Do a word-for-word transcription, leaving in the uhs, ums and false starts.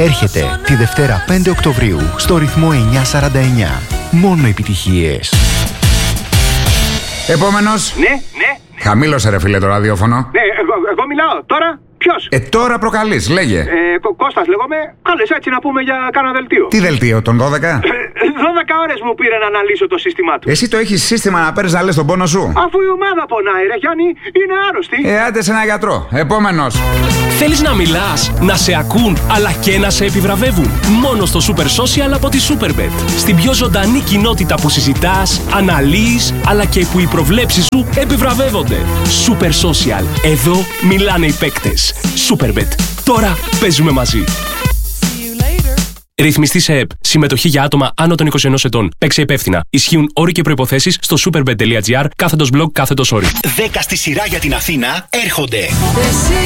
Έρχεται τη Δευτέρα πέντε Οκτωβρίου στο ρυθμό εννιακόσια σαράντα εννιά. Μόνο επιτυχίες. Επόμενος. Ναι, ναι. Χαμήλωσε ρε φίλε το ραδιόφωνο. Ναι, εγώ, εγώ μιλάω τώρα. Ποιος? Ε, τώρα προκαλείς, λέγε. Ε, Κω- Κώστας λέγομαι. Κάλες έτσι να πούμε για κάνα δελτίο. Τι δελτίο, τον δώδεκα? δώδεκα ώρες μου πήρε να αναλύσω το σύστημά του. Εσύ το έχεις σύστημα να παίρνεις να λες τον πόνο σου? Αφού η ομάδα πονάει, ρε Γιάννη, είναι άρρωστη. Ε, άντε σε ένα γιατρό. Επόμενος. Θέλεις να μιλάς, να σε ακούν, αλλά και να σε επιβραβεύουν? Μόνο στο Super Social από τη Superbet. Στην πιο ζωντανή κοινότητα που συζητάς, αναλύεις, αλλά και που οι προβλέψεις σου επιβραβεύονται. Super Social. Εδώ μιλάνε οι παίκτες. Superbet. Τώρα παίζουμε μαζί. Ρυθμιστή σε ΕΠ. Συμμετοχή για άτομα άνω των είκοσι ενός ετών. Παίξε υπεύθυνα. Ισχύουν όροι και προϋποθέσεις στο superbet.gr κάθετος blog κάθετος όροι. δέκα στη σειρά για την Αθήνα έρχονται.